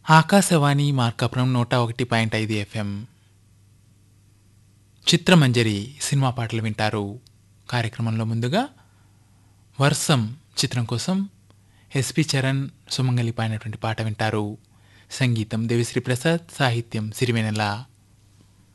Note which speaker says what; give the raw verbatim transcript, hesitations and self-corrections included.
Speaker 1: ఆకాశవాణి మార్కాపురం నూట ఒకటి పాయింట్ ఐదు ఎఫ్ఎం చిత్రమంజరి సినిమా పాటలు వింటారు. కార్యక్రమంలో ముందుగా వర్షం చిత్రం కోసం ఎస్పి చరణ్, సుమంగలి పాడినటువంటి పాట వింటారు. సంగీతం దేవిశ్రీ ప్రసాద్, సాహిత్యం సిరివెన్నెల.